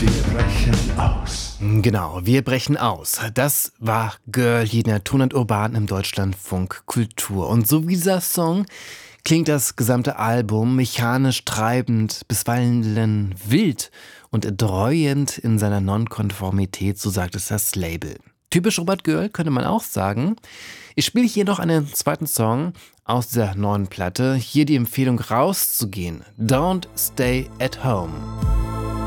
Wir brechen aus. Genau, wir brechen aus. Das war Girl hier in der Tonart Urban im Deutschlandfunk Kultur. Und so wie dieser Song klingt das gesamte Album mechanisch treibend, bisweilen wild und erdreuend in seiner Nonkonformität, so sagt es das Label. Typisch Robert Girl könnte man auch sagen. Ich spiele hier noch einen zweiten Song aus dieser neuen Platte. Hier die Empfehlung rauszugehen. Don't Stay at Home.